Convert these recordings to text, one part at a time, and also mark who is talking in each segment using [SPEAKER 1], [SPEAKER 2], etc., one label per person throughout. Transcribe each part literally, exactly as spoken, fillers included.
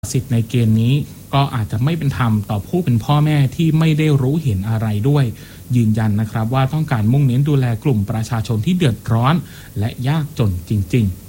[SPEAKER 1] สิทธิ์ในเกณฑ์นี้ก็อาจจะไม่เป็นธรรมต่อผู้เป็นพ่อแม่ที่ไม่ได้รู้เห็นอะไรด้วยยืนยันนะครับว่าต้องการมุ่งเน้นดูแลกลุ่มประชาชนที่เดือดร้อนและยากจนจริงๆ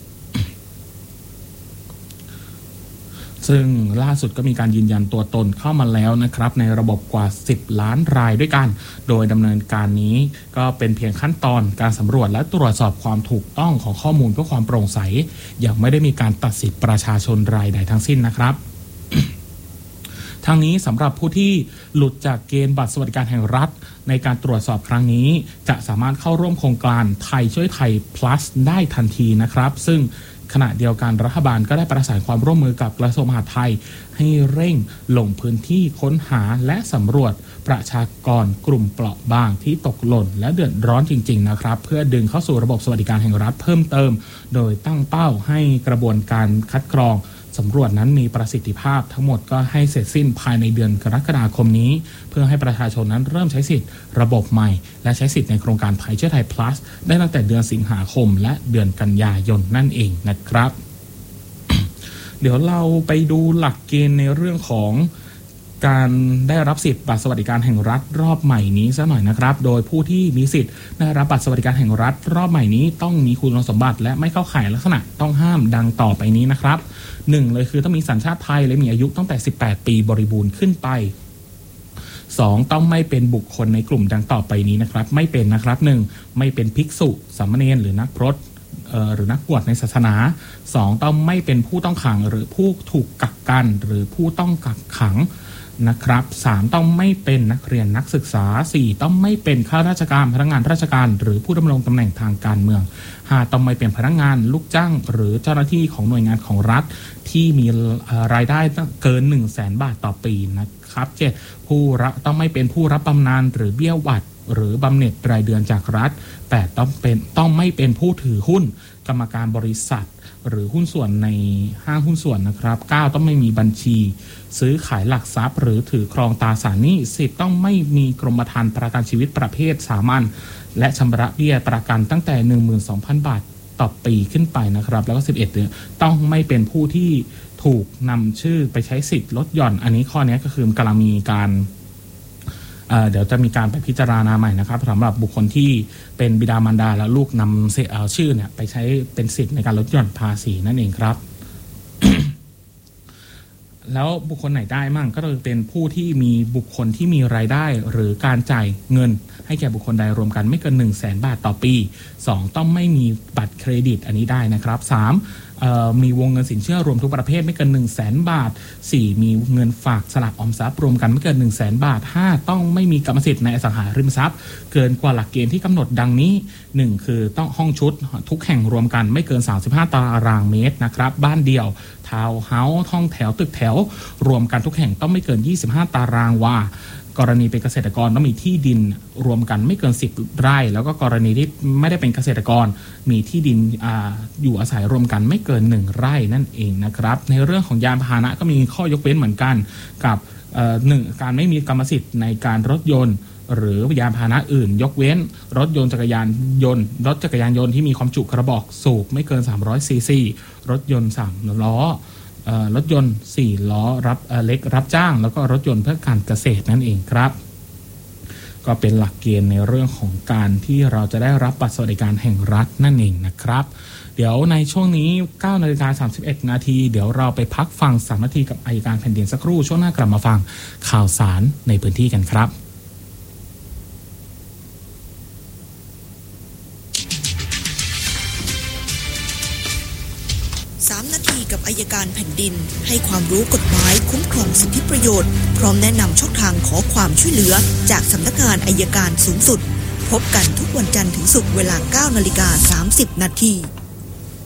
[SPEAKER 1] ซึ่งล่าสุดก็มีการยืนยันตัวตนเข้ามาแล้วนะครับในระบบกว่าสิบล้านรายด้วยกันโดยดำเนินการนี้ก็เป็นเพียงขั้นตอนการสำรวจและตรวจสอบความถูกต้องของข้อมูลเพื่อความโปร่งใสยังไม่ได้มีการตัดสิทธิประชาชนรายใดทั้งสิ้นนะครับทางนี้สำหรับผู้ที่หลุดจากเกณฑ์บัตรสวัสดิการแห่งรัฐในการตรวจสอบครั้งนี้จะสามารถเข้าร่วมโครงการไทยช่วยไทย plus ได้ทันทีนะครับซึ่งขณะเดียวกันรัฐบาลก็ได้ประสานความร่วมมือกับกระทรวงมหาดไทยให้เร่งลงพื้นที่ค้นหาและสำรวจประชากรกลุ่มเปราะบางที่ตกหล่นและเดือดร้อนจริงๆนะครับเพื่อดึงเข้าสู่ระบบสวัสดิการแห่งรัฐเพิ่มเติมโดยตั้งเป้าให้กระบวนการคัดกรองสำรวจนั้นมีประสิทธิภาพทั้งหมดก็ให้เสร็จสิ้นภายในเดือนกรกฎาคมนี้เพื่อให้ประชาชนนั้นเริ่มใช้สิทธิ์ระบบใหม่และใช้สิทธิ์ในโครงการไทยช่วยไทย plus ได้ตั้งแต่เดือนสิงหาคมและเดือนกันยายนนั่นเองนะครับ เดี๋ยวเราไปดูหลักเกณฑ์ในเรื่องของการได้รับสิทธิ์บัตรสวัสดิการแห่งรัฐรอบใหม่นี้ซะหน่อยนะครับโดยผู้ที่มีสิทธิ์ได้รับบัตรสวัสดิการแห่งรัฐรอบใหม่นี้ต้องมีคุณสมบัติและไม่เข้าข่ายลักษณะต้องห้ามดังต่อไปนี้นะครับหนึ่งเลยคือต้องมีสัญชาติไทยและมีอายุตั้งแต่สิบแปดปีบริบูรณ์ขึ้นไปสองต้องไม่เป็นบุคคลในกลุ่มดังต่อไปนี้นะครับไม่เป็นนะครับหนึ่งไม่เป็นภิกษุสามเณรหรือนักพรตหรือนักบวชในศาสนาสองต้องไม่เป็นผู้ต้องขังหรือผู้ถูกกักกันหรือผู้ต้องกักขังนะครับสามต้องไม่เป็นนักเรียนนักศึกษาสี่ต้องไม่เป็นข้าราชการพนักงานราชการหรือผู้ดำรงตำแหน่งทางการเมืองห้าต้องไม่เป็นพนักงานลูกจ้างหรือเจ้าหน้าที่ของหน่วยงานของรัฐที่มีรายได้เกิน หนึ่งแสน บาทต่อปีนะครับเจ็ดผู้รับต้องไม่เป็นผู้รับบำนาญหรือเบี้ยหวัดหรือบำเหน็จรายเดือนจากรัฐแปดต้องเป็นต้องไม่เป็นผู้ถือหุ้นกรรมการบริษัทหรือหุ้นส่วนในห้างหุ้นส่วนนะครับเก้าต้องไม่มีบัญชีซื้อขายหลักทรัพย์หรือถือครองตราสารหนี้สิบต้องไม่มีกรมธรรม์ประกันชีวิตประเภทสามัญและชำระเบี้ยประกันตั้งแต่ หนึ่งหมื่นสองพัน บาทต่อปีขึ้นไปนะครับแล้วก็สิบเอ็ดเนี่ยต้องไม่เป็นผู้ที่ถูกนำชื่อไปใช้สิทธิ์ลดหย่อนอันนี้ข้อนี้ก็คือกำลังมีการเ, เดี๋ยวจะมีการไปพิจารณาใหม่นะครับสำหรับบุคคลที่เป็นบิดามารดาและลูกนำเอาชื่อเนี่ยไปใช้เป็นสิทธิ์ในการลดหย่อนภาษีนั่นเองครับ แล้วบุคคลไหนได้มั่งก็คือเป็นผู้ที่มีบุคคลที่มีรายได้หรือการจ่ายเงินให้แก่บุคคลใดรวมกันไม่เกิน หนึ่งแสน บาทต่อปีสองต้องไม่มีบัตรเครดิตอันนี้ได้นะครับสามมีวงเงินสินเชื่อรวมทุกประเภทไม่เกิน หนึ่งแสน บาทสี่มีเงินฝากสลากออมทรัพย์รวมกันไม่เกิน หนึ่งแสน บาทห้าต้องไม่มีกรรมสิทธิ์ในอสังหาริมทรัพย์เกินกว่าหลักเกณฑ์ที่กำหนดดังนี้หนึ่งคือต้องห้องชุดทุกแห่งรวมกันไม่เกินสามสิบห้าตารางเมตรนะครับบ้านเดี่ยวทาวน์เฮาส์ห้องแถวตึกแถวรวมกันทุกแห่งต้องไม่เกินยี่สิบห้าตารางวากรณีเป็นเกษตรกรต้องมีที่ดินรวมกันไม่เกินสิบไร่แล้วก็กรณีที่ไม่ได้เป็นเกษตรกรมีที่ดิน อ, อยู่อาศัยรวมกันไม่เกินหนึ่งไร่นั่นเองนะครับในเรื่องของยานพาหนะก็มีข้อยกเว้นเหมือนกันกับหนึ่งการไม่มีกรรมสิทธิ์ในการรถยนต์หรือยานพาหนะอื่นยกเว้นรถยนต์จักรยานยนต์รถจักรยานยนต์ที่มีความจุกระบอกสูบไม่เกินสามร้อยซีซีรถยนต์สามล้อรถยนต์สี่ล้อรับเล็กรับจ้างแล้วก็รถยนต์เพื่อการเกษตรนั่นเองครับก็เป็นหลักเกณฑ์ในเรื่องของการที่เราจะได้รับบัตรสวัสดิการแห่งรัฐนั่นเองนะครับเดี๋ยวในช่วงนี้ เก้านาฬิกาสามสิบเอ็ดนาทีเดี๋ยวเราไปพักฟังสามนาทีกับอัยการแผ่นดินสักครู่ช่วงหน้ากลับมาฟังข่าวสารในพื้นที่กันครับ
[SPEAKER 2] สามนาทีกับอัยการแผ่นดินให้ความรู้กฎหมายคุ้มครองสิทธิประโยชน์พร้อมแนะนำช่องทางขอความช่วยเหลือจากสำนักงานอัยการสูงสุดพบกันทุกวันจันทร์ถึงศุกร์เวลา เก้านาฬิกาสามสิบนาที